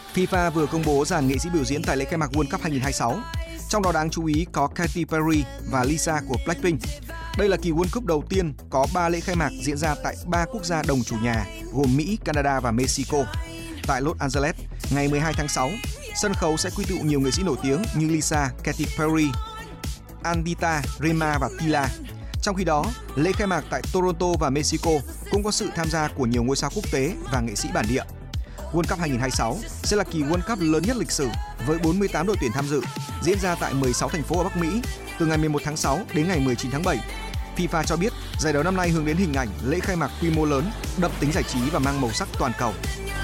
FIFA vừa công bố dàn nghệ sĩ biểu diễn tại lễ khai mạc World Cup 2026. Trong đó đáng chú ý có Katy Perry và Lisa của Blackpink. Đây là kỳ World Cup đầu tiên có 3 lễ khai mạc diễn ra tại 3 quốc gia đồng chủ nhà gồm Mỹ, Canada và Mexico. Tại Los Angeles, ngày 12 tháng 6, sân khấu sẽ quy tụ nhiều nghệ sĩ nổi tiếng như Lisa, Katy Perry, Anitta, Rema và Tila. Trong khi đó, lễ khai mạc tại Toronto và Mexico cũng có sự tham gia của nhiều ngôi sao quốc tế và nghệ sĩ bản địa. World Cup 2026 sẽ là kỳ World Cup lớn nhất lịch sử với 48 đội tuyển tham dự, diễn ra tại 16 thành phố ở Bắc Mỹ từ ngày 11 tháng 6 đến ngày 19 tháng 7. FIFA cho biết giải đấu năm nay hướng đến hình ảnh lễ khai mạc quy mô lớn, đậm tính giải trí và mang màu sắc toàn cầu.